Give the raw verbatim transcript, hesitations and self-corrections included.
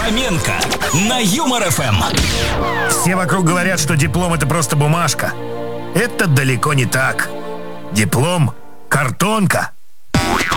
Фоменко на Юмор эф эм. Все вокруг говорят, что диплом — это просто бумажка. Это далеко не так. Диплом — картонка.